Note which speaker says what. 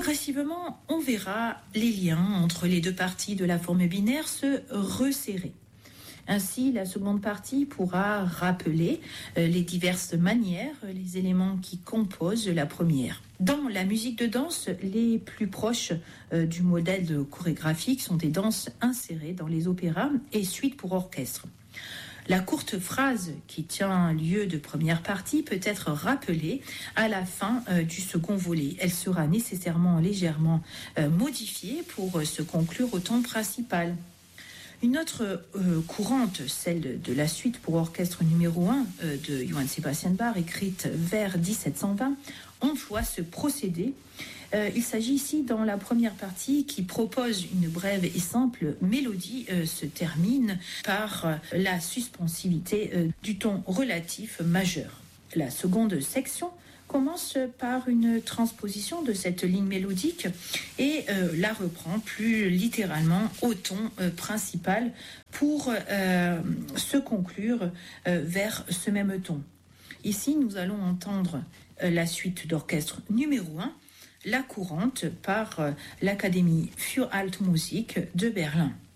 Speaker 1: Progressivement, on verra les liens entre les deux parties de la forme binaire se resserrer. Ainsi, la seconde partie pourra rappeler les diverses manières, les éléments qui composent la première. Dans la musique de danse, les plus proches du modèle chorégraphique sont des danses insérées dans les opéras et suites pour orchestre. La courte phrase qui tient lieu de première partie peut être rappelée à la fin du second volet. Elle sera nécessairement légèrement modifiée pour se conclure au ton principal. Une autre courante, celle de la suite pour orchestre numéro 1 de Johann Sebastian Bach, écrite vers 1720, emploie ce procédé. Il s'agit ici, dans la première partie, qui propose une brève et simple mélodie, se termine par la suspensivité du ton relatif majeur. La seconde section commence par une transposition de cette ligne mélodique et la reprend plus littéralement au ton principal pour se conclure vers ce même ton. Ici, nous allons entendre la suite d'orchestre numéro 1, la courante par l'Académie für Altmusik de Berlin.